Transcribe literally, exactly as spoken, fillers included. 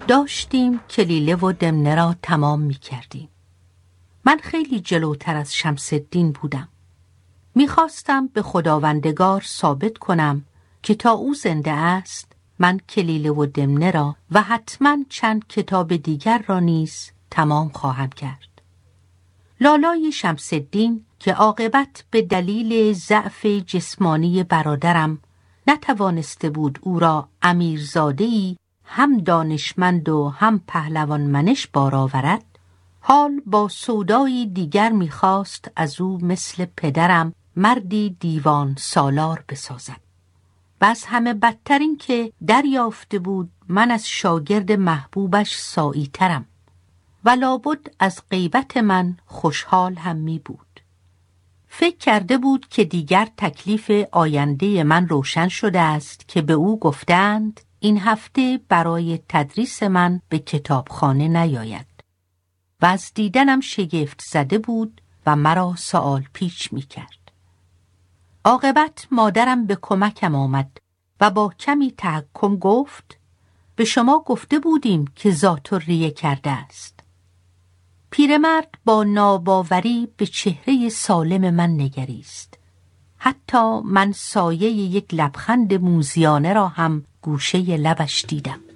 داشتیم کلیله و دمنه را تمام می کردیم. من خیلی جلوتر از شمس الدین بودم. می خواستم به خداوندگار ثابت کنم که تا او زنده است من کلیله و دمنه را و حتما چند کتاب دیگر را نیز تمام خواهم کرد. لالای شمس الدین که عاقبت به دلیل ضعف جسمانی برادرم نتوانسته بود او را امیرزاده‌ای هم دانشمند و هم پهلوان منش بار آورد، حال با سودایی دیگر می‌خواست از او مثل پدرم مردی دیوان سالار بسازد. و از همه بدتر این که دریافته بود من از شاگرد محبوبش سائی ترم و لابد از غیبت من خوشحال هم می بود. فکر کرده بود که دیگر تکلیف آینده من روشن شده است که به او گفتند این هفته برای تدریس من به کتابخانه نیاید و از دیدنم شگفت زده بود و مرا سؤال پیچ می کرد. عاقبت مادرم به کمکم آمد و با کمی تحکم گفت به شما گفته بودیم که ذات‌الریه کرده است. پیرمرد با ناباوری به چهره سالم من نگریست. حتی من سایه یک لبخند موذیانه را هم گوشه لبش دیدم.